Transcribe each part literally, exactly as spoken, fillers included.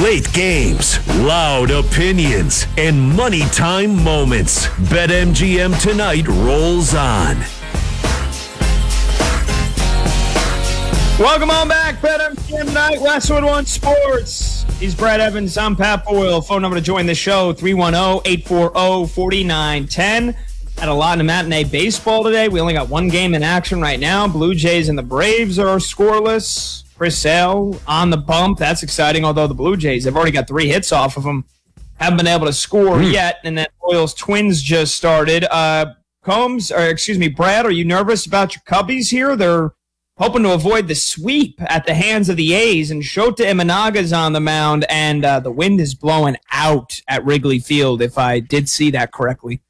Late games, loud opinions, and money time moments. BetMGM Tonight rolls on. Welcome on back, BetMGM Tonight, Westwood One Sports. He's Brad Evans. I'm Pat Boyle. Phone number to join the show, three one zero, eight four zero, four nine one zero. Had a lot of matinee baseball today. We only got one game in action right now. Blue Jays and the Braves are scoreless. Chris Sale on the bump. That's exciting, although the Blue Jays have already got three hits off of him. Haven't been able to score mm. yet, and then Royals Twins just started. Uh, Combs, or excuse me, Brad, are you nervous about your Cubbies here? They're hoping to avoid the sweep at the hands of the A's, and Shota Imanaga's on the mound, and uh, the wind is blowing out at Wrigley Field, if I did see that correctly.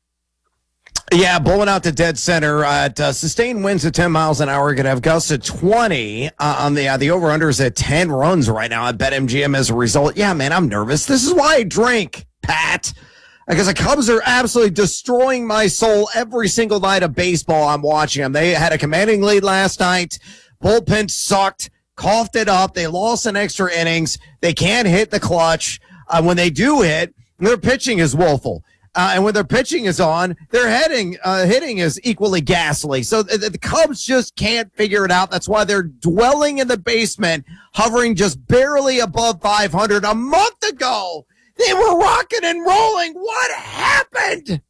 Yeah, blowing out to dead center at uh, sustained winds at ten miles an hour. Going to have gusts at twenty uh, on the uh, the over unders at ten runs right now at BetMGM as a result. Yeah, man, I'm nervous. This is why I drink, Pat, because the Cubs are absolutely destroying my soul every single night of baseball I'm watching them. They had a commanding lead last night. Bullpen sucked, coughed it up. They lost in extra innings. They can't hit the clutch. Uh, when they do hit, their pitching is woeful. Uh, and when their pitching is on, their heading, uh, hitting is equally ghastly. So the, the Cubs just can't figure it out. That's why they're dwelling in the basement, hovering just barely above five hundred. A month ago, they were rocking and rolling. What happened?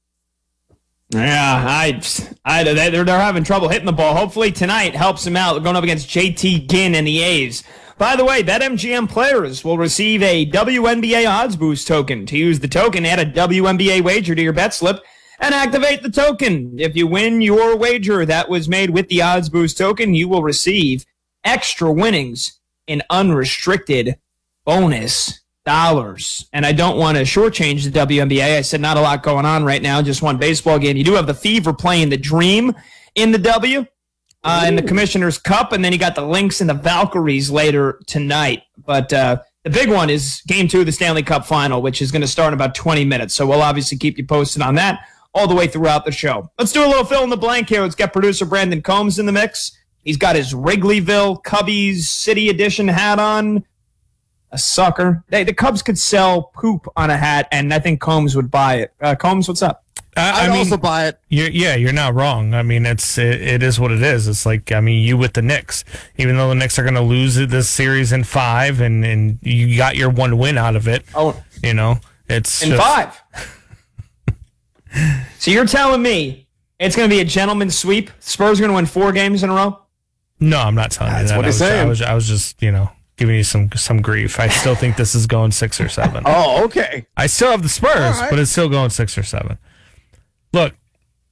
Yeah, I, I, they're, they're having trouble hitting the ball. Hopefully tonight helps them out. They're going up against J T Ginn and the A's. By the way, BetMGM players will receive a W N B A Odds Boost token. To use the token, add a W N B A wager to your bet slip and activate the token. If you win your wager that was made with the Odds Boost token, you will receive extra winnings in unrestricted bonus dollars. And I don't want to shortchange the W N B A. I said not a lot going on right now, just one baseball game. You do have the Fever playing the Dream in the W. Uh, in the Commissioner's Cup, and then you got the Lynx and the Valkyries later tonight. But uh, the big one is Game two of the Stanley Cup Final, which is going to start in about twenty minutes. So we'll obviously keep you posted on that all the way throughout the show. Let's do a little fill in the blank here. Let's get producer Brandon Combs in the mix. He's got his Wrigleyville Cubbies City Edition hat on. A sucker. They, the Cubs could sell poop on a hat, and I think Combs would buy it. Uh, Combs, what's up? I, I I'd mean, also buy it. You're, yeah, you're not wrong. I mean, it's it, it is what it is. It's like, I mean, you with the Knicks. Even though the Knicks are going to lose this series in five, and, and you got your one win out of it. Oh, you know, it's in just, five. So you're telling me it's going to be a gentleman's sweep? Spurs are going to win four games in a row? No, I'm not telling That's you that. what I he's was, saying. I was, I was just, you know, giving you some some grief. I still think this is going six or seven. Oh, okay. I still have the Spurs, All right. but it's still going six or seven. Look,